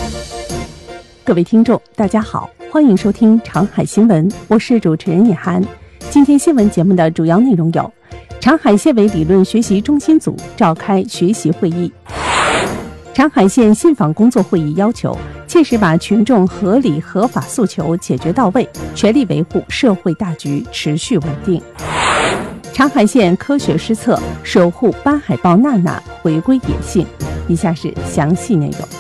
各位听众大家好，欢迎收听长海新闻，我是主持人野涵。今天新闻节目的主要内容有：长海县委理论学习中心组召开学习会议，长海县信访工作会议要求切实把群众合理合法诉求解决到位，全力维护社会大局持续稳定。长海县科学施策，守护斑海豹娜娜回归野性。以下是详细内容。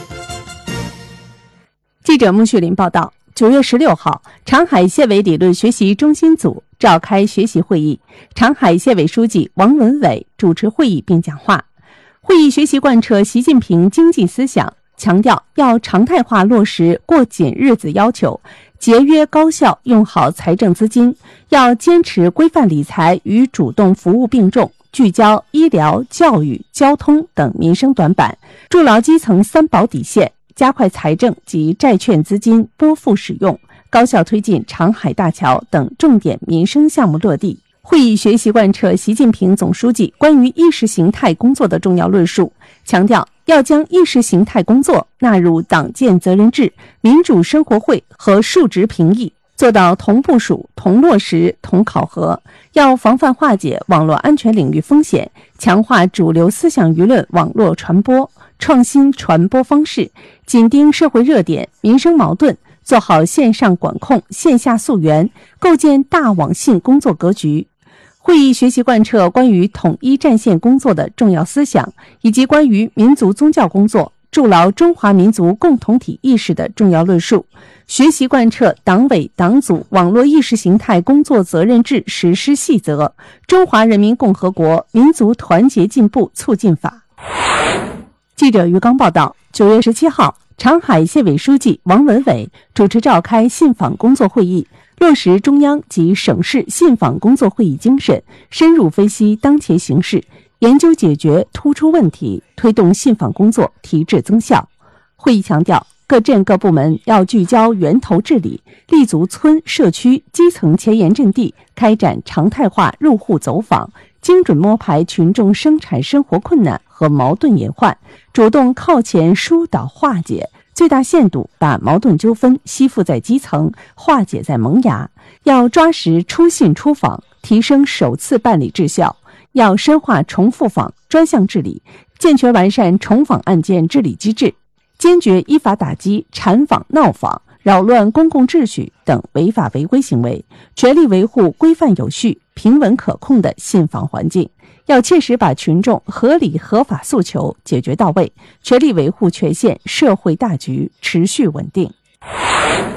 记者穆旭林报道，9月16号，长海县委理论学习中心组召开学习会议，长海县委书记王文伟主持会议并讲话。会议学习贯彻习近平经济思想，强调要常态化落实过紧日子要求，节约高效用好财政资金，要坚持规范理财与主动服务并重，聚焦医疗、教育、交通等民生短板，筑牢基层三保底线，加快财政及债券资金拨付使用，高效推进长海大桥等重点民生项目落地。会议学习贯彻习近平总书记关于意识形态工作的重要论述，强调要将意识形态工作纳入党建责任制、民主生活会和述职评议，做到同部署、同落实、同考核。要防范化解网络安全领域风险，强化主流思想舆论网络传播，创新传播方式，紧盯社会热点、民生矛盾，做好线上管控、线下溯源，构建大网信工作格局。会议学习贯彻关于统一战线工作的重要思想，以及关于民族宗教工作筑牢中华民族共同体意识的重要论述，学习贯彻党委党组网络意识形态工作责任制实施细则、中华人民共和国民族团结进步促进法。记者于刚报道，9月17号，长海县委书记王文伟主持召开信访工作会议，落实中央及省市信访工作会议精神，深入分析当前形势，研究解决突出问题，推动信访工作提质增效。会议强调，各镇各部门要聚焦源头治理，立足村社区基层前沿阵地，开展常态化入户走访，精准摸排群众生产生活困难和矛盾隐患，主动靠前疏导化解，最大限度把矛盾纠纷吸附在基层，化解在萌芽。要抓实出信出访，提升首次办理质效，要深化重复访专项治理，健全完善重访案件治理机制，坚决依法打击缠访闹访、扰乱公共秩序等违法违规行为，全力维护规范有序、平稳可控的信访环境。要切实把群众合理合法诉求解决到位，全力维护全县社会大局持续稳定。